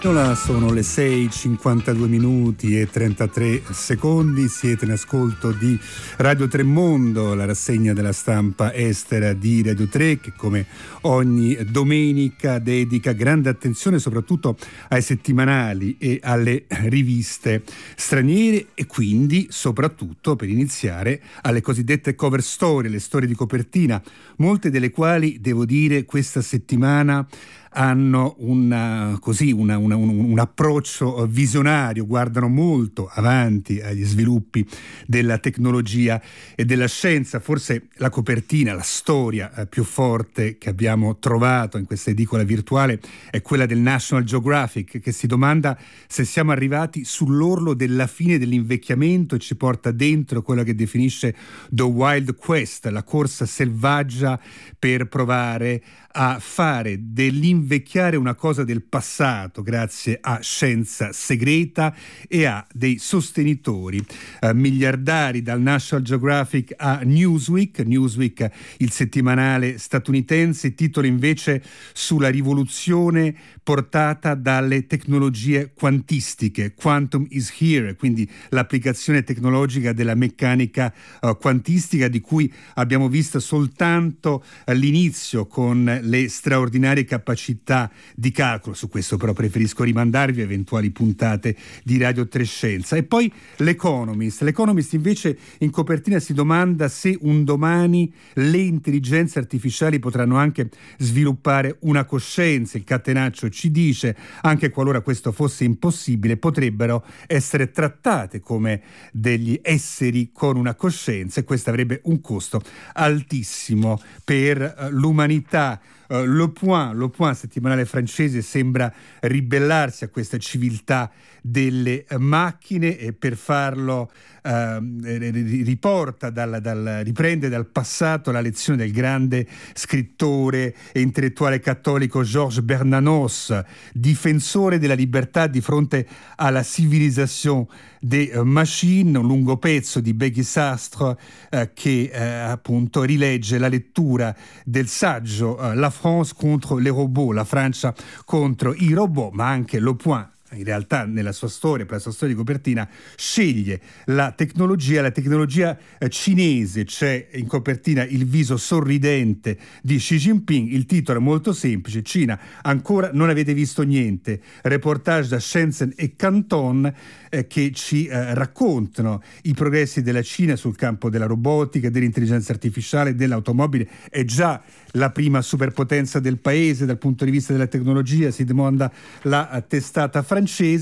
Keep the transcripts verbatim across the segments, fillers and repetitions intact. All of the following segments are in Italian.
Ora sono le sei e cinquantadue minuti e trentatré secondi, siete in ascolto di Radio Tremondo, la rassegna della stampa estera di Radio tre che come ogni domenica dedica grande attenzione soprattutto ai settimanali e alle riviste straniere e quindi soprattutto, per iniziare, alle cosiddette cover story, le storie di copertina, molte delle quali, devo dire, questa settimana hanno una, così, una, una, un, un approccio visionario, guardano molto avanti agli sviluppi della tecnologia e della scienza. Forse la copertina, la storia eh, più forte che abbiamo trovato in questa edicola virtuale è quella del National Geographic, che si domanda se siamo arrivati sull'orlo della fine dell'invecchiamento e ci porta dentro quello che definisce The Wild Quest, la corsa selvaggia per provare a fare dell'invecchiare una cosa del passato grazie a scienza segreta e a dei sostenitori eh, miliardari, dal National Geographic a Newsweek. Newsweek, il settimanale statunitense, titola invece sulla rivoluzione portata dalle tecnologie quantistiche, Quantum is here, quindi l'applicazione tecnologica della meccanica eh, quantistica, di cui abbiamo visto soltanto eh, l'inizio con le straordinarie capacità di calcolo. Su questo però preferisco rimandarvi a eventuali puntate di Radio tre Scienza. E poi l'Economist. L'Economist invece in copertina si domanda se un domani le intelligenze artificiali potranno anche sviluppare una coscienza. Il catenaccio ci dice, anche qualora questo fosse impossibile, potrebbero essere trattate come degli esseri con una coscienza e questo avrebbe un costo altissimo per l'umanità. Uh, Le Point, Le Point, settimanale francese, sembra ribellarsi a questa civiltà delle uh, macchine e per farlo uh, riporta dal, dal, riprende dal passato la lezione del grande scrittore e intellettuale cattolico Georges Bernanos, difensore della libertà di fronte alla civilisation des uh, machines, un lungo pezzo di Becky Sastre uh, che uh, appunto rilegge la lettura del saggio uh, La France contre les robots, la Francia contro i robot, ma anche Le Point in realtà nella sua storia, per la sua storia di copertina, sceglie la tecnologia, la tecnologia eh, cinese. C'è in copertina il viso sorridente di Xi Jinping, il titolo è molto semplice: Cina, ancora non avete visto niente. Reportage da Shenzhen e Canton eh, che ci eh, raccontano i progressi della Cina sul campo della robotica, dell'intelligenza artificiale, dell'automobile. È già la prima superpotenza del paese dal punto di vista della tecnologia, si domanda la testata francese.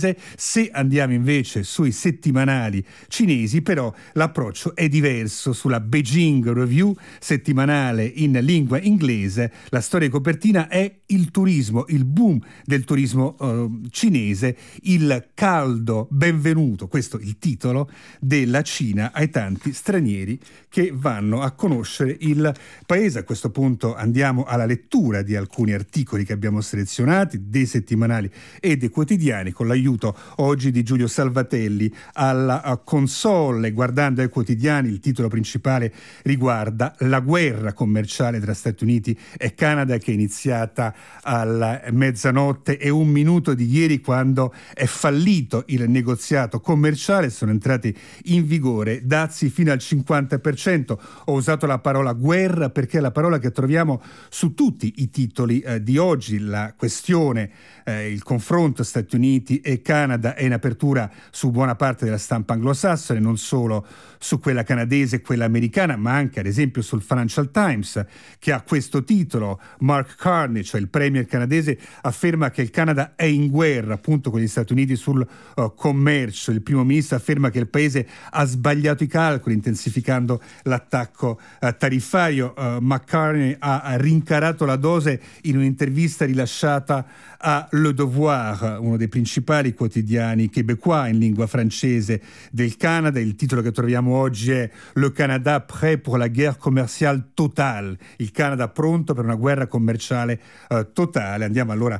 Se andiamo invece sui settimanali cinesi, però l'approccio è diverso. Sulla Beijing Review, settimanale in lingua inglese, la storia di copertina è il turismo, il boom del turismo uh, cinese, il caldo benvenuto, questo il titolo, della Cina ai tanti stranieri che vanno a conoscere il paese. A questo punto andiamo alla lettura di alcuni articoli che abbiamo selezionati, dei settimanali e dei quotidiani, con l'aiuto oggi di Giulio Salvatelli alla console. Guardando ai quotidiani, il titolo principale riguarda la guerra commerciale tra Stati Uniti e Canada, che è iniziata alla mezzanotte e un minuto di ieri, quando è fallito il negoziato commerciale. Sono entrati in vigore dazi fino al cinquanta per cento. Ho usato la parola guerra perché è la parola che troviamo su tutti i titoli eh, di oggi. La questione, eh, il confronto Stati Uniti e Canada è in apertura su buona parte della stampa anglosassone, non solo su quella canadese e quella americana, ma anche ad esempio sul Financial Times, che ha questo titolo. Mark Carney, cioè il premier canadese, afferma che il Canada è in guerra appunto con gli Stati Uniti sul uh, commercio. Il primo ministro afferma che il paese ha sbagliato i calcoli intensificando l'attacco uh, tariffario. uh, McCartney ha rincarato la dose in un'intervista rilasciata a Le Devoir, uno dei principali quotidiani québécois in lingua francese del Canada. Il titolo che troviamo oggi è Le Canada prêt pour la guerre commerciale totale, il Canada pronto per una guerra commerciale uh, totale. Andiamo allora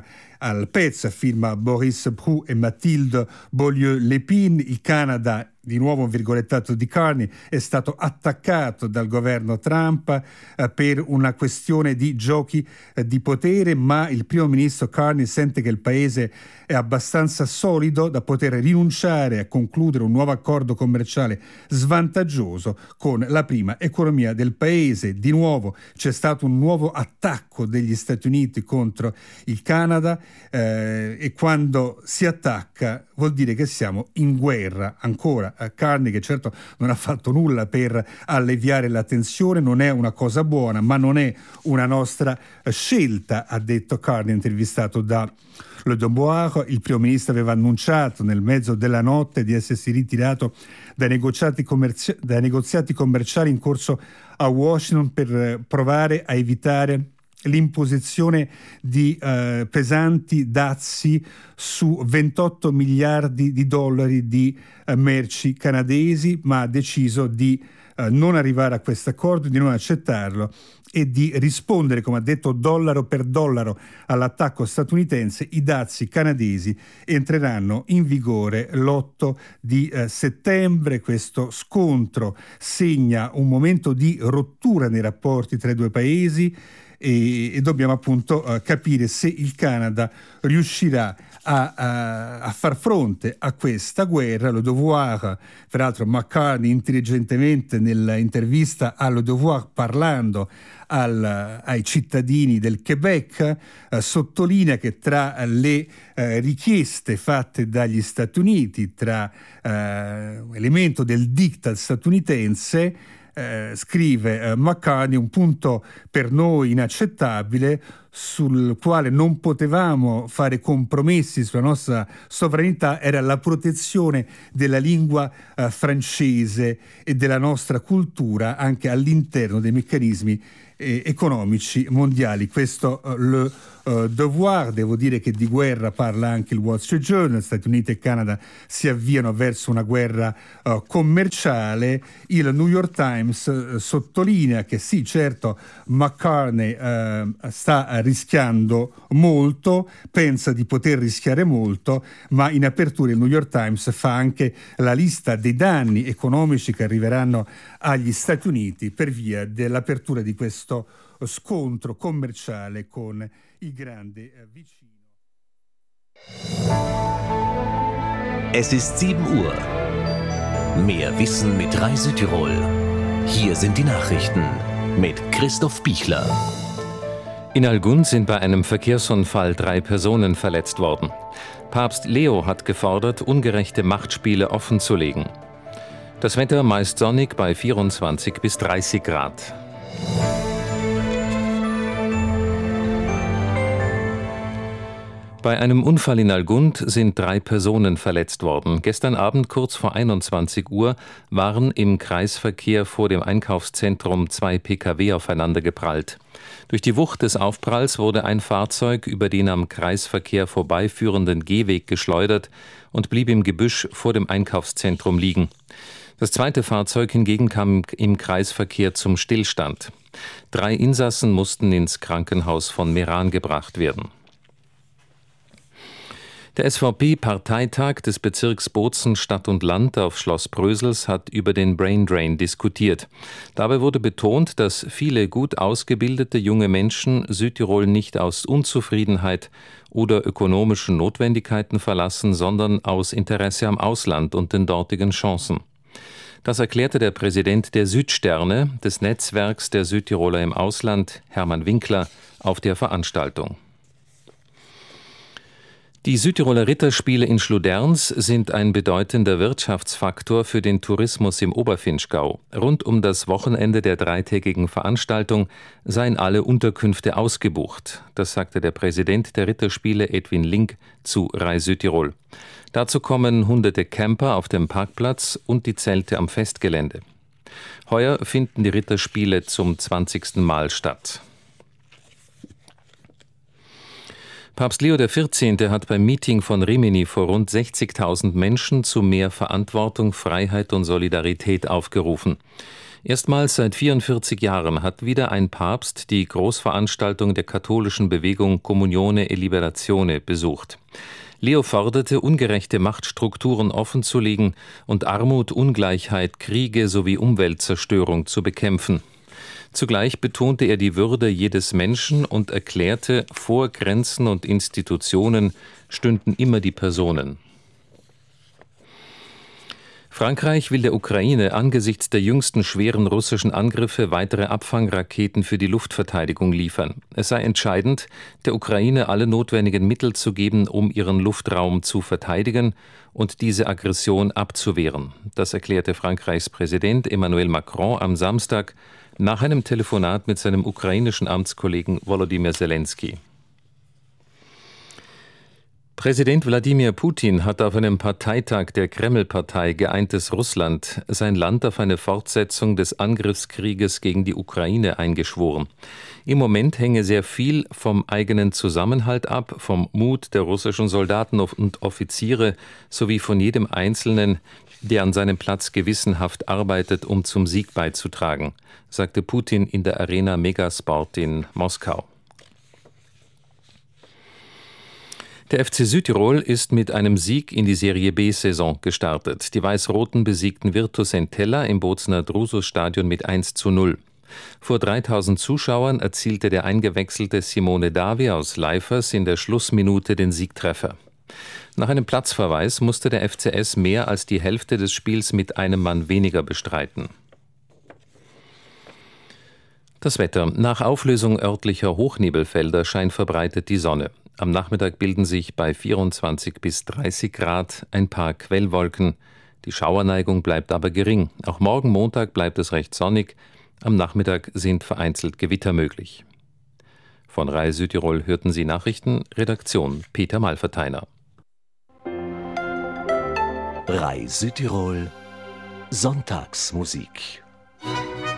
al pezzo, firma Boris Brou e Mathilde Beaulieu-Lépine. Il Canada, di nuovo un virgolettato di Carney, è stato attaccato dal governo Trump eh, per una questione di giochi eh, di potere, ma il primo ministro Carney sente che il paese è abbastanza solido da poter rinunciare a concludere un nuovo accordo commerciale svantaggioso con la prima economia del paese. Di nuovo c'è stato un nuovo attacco degli Stati Uniti contro il Canada eh, e quando si attacca vuol dire che siamo in guerra ancora. Carney, che certo non ha fatto nulla per alleviare la tensione, non è una cosa buona, ma non è una nostra scelta, ha detto Carney, intervistato da Le Devoir. Il primo ministro aveva annunciato nel mezzo della notte di essersi ritirato dai negoziati, commerci- dai negoziati commerciali in corso a Washington per provare a evitare l'imposizione di eh, pesanti dazi su ventotto miliardi di dollari di eh, merci canadesi, ma ha deciso di eh, non arrivare a questo accordo, di non accettarlo e di rispondere, come ha detto, dollaro per dollaro all'attacco statunitense. I dazi canadesi entreranno in vigore l'otto di eh, settembre. Questo scontro segna un momento di rottura nei rapporti tra i due paesi e, e dobbiamo appunto uh, capire se il Canada riuscirà a, a, a far fronte a questa guerra. Le Devoir, peraltro McCartney intelligentemente nell'intervista a Le Devoir, parlando al, ai cittadini del Quebec, eh, sottolinea che tra le eh, richieste fatte dagli Stati Uniti, tra eh, elemento del diktat statunitense, Eh, scrive eh, McCartney, un punto per noi inaccettabile sul quale non potevamo fare compromessi sulla nostra sovranità era la protezione della lingua eh, francese e della nostra cultura anche all'interno dei meccanismi eh, economici mondiali. Questo eh, le Uh, Devoir. Devo dire che di guerra parla anche il Wall Street Journal. Stati Uniti e Canada si avviano verso una guerra uh, commerciale. Il New York Times uh, sottolinea che sì, certo, McCartney uh, sta rischiando molto, pensa di poter rischiare molto, ma in apertura il New York Times fa anche la lista dei danni economici che arriveranno agli Stati Uniti per via dell'apertura di questo scontro commerciale con il grande vicino. Es ist sieben Uhr. Mehr Wissen mit Reisetirol. Hier sind die Nachrichten mit Christoph Bichler. In Algund sind bei einem Verkehrsunfall drei Personen verletzt worden. Papst Leo hat gefordert, ungerechte Machtspiele offenzulegen. Das Wetter meist sonnig bei vierundzwanzig bis dreißig Grad. Bei einem Unfall in Algund sind drei Personen verletzt worden. Gestern Abend kurz vor einundzwanzig Uhr waren im Kreisverkehr vor dem Einkaufszentrum zwei Pkw aufeinander geprallt. Durch die Wucht des Aufpralls wurde ein Fahrzeug über den am Kreisverkehr vorbeiführenden Gehweg geschleudert und blieb im Gebüsch vor dem Einkaufszentrum liegen. Das zweite Fahrzeug hingegen kam im Kreisverkehr zum Stillstand. Drei Insassen mussten ins Krankenhaus von Meran gebracht werden. Der S V P-Parteitag des Bezirks Bozen Stadt und Land auf Schloss Brösels hat über den Braindrain diskutiert. Dabei wurde betont, dass viele gut ausgebildete junge Menschen Südtirol nicht aus Unzufriedenheit oder ökonomischen Notwendigkeiten verlassen, sondern aus Interesse am Ausland und den dortigen Chancen. Das erklärte der Präsident der Südsterne, des Netzwerks der Südtiroler im Ausland, Hermann Winkler, auf der Veranstaltung. Die Südtiroler Ritterspiele in Schluderns sind ein bedeutender Wirtschaftsfaktor für den Tourismus im Oberfinchgau. Rund um das Wochenende der dreitägigen Veranstaltung seien alle Unterkünfte ausgebucht. Das sagte der Präsident der Ritterspiele Edwin Link zu Rai Südtirol. Dazu kommen hunderte Camper auf dem Parkplatz und die Zelte am Festgelände. Heuer finden die Ritterspiele zum zwanzigsten Mal statt. Papst Leo der vierzehnte hat beim Meeting von Rimini vor rund sechzigtausend Menschen zu mehr Verantwortung, Freiheit und Solidarität aufgerufen. Erstmals seit vierundvierzig Jahren hat wieder ein Papst die Großveranstaltung der katholischen Bewegung Comunione e Liberazione besucht. Leo forderte, ungerechte Machtstrukturen offenzulegen und Armut, Ungleichheit, Kriege sowie Umweltzerstörung zu bekämpfen. Zugleich betonte er die Würde jedes Menschen und erklärte, vor Grenzen und Institutionen stünden immer die Personen. Frankreich will der Ukraine angesichts der jüngsten schweren russischen Angriffe weitere Abfangraketen für die Luftverteidigung liefern. Es sei entscheidend, der Ukraine alle notwendigen Mittel zu geben, um ihren Luftraum zu verteidigen und diese Aggression abzuwehren. Das erklärte Frankreichs Präsident Emmanuel Macron am Samstag nach einem Telefonat mit seinem ukrainischen Amtskollegen Volodymyr Zelensky. Präsident Wladimir Putin hat auf einem Parteitag der Kreml-Partei Geeintes Russland sein Land auf eine Fortsetzung des Angriffskrieges gegen die Ukraine eingeschworen. Im Moment hänge sehr viel vom eigenen Zusammenhalt ab, vom Mut der russischen Soldaten und Offiziere sowie von jedem Einzelnen, der an seinem Platz gewissenhaft arbeitet, um zum Sieg beizutragen, sagte Putin in der Arena Megasport in Moskau. Der F C Südtirol ist mit einem Sieg in die Serie B-Saison gestartet. Die Weiß-Roten besiegten Virtus Entella im Bozner Drusus-Stadion mit eins zu null. Vor dreitausend Zuschauern erzielte der eingewechselte Simone Davi aus Leifers in der Schlussminute den Siegtreffer. Nach einem Platzverweis musste der F C S mehr als die Hälfte des Spiels mit einem Mann weniger bestreiten. Das Wetter. Nach Auflösung örtlicher Hochnebelfelder scheint verbreitet die Sonne. Am Nachmittag bilden sich bei vierundzwanzig bis dreißig Grad ein paar Quellwolken. Die Schauerneigung bleibt aber gering. Auch morgen Montag bleibt es recht sonnig. Am Nachmittag sind vereinzelt Gewitter möglich. Von R A I Südtirol hörten Sie Nachrichten. Redaktion Peter Malverteiner. R A I Südtirol Sonntagsmusik.